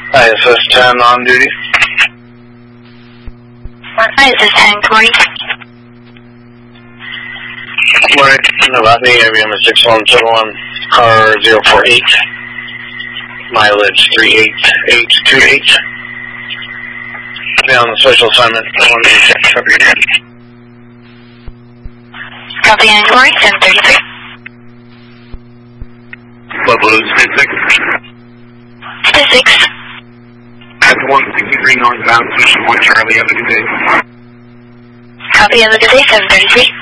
ISS 10 on duty. ISS 10, good morning. Good morning. Novotny, IBM 6171, car 048, mileage 38828. Be on the special assignment. Copy, and good morning, 733. Level 6. 6. At 163 northbound, Station 1 Charlie, have a good day. Copy, have a good day, 733.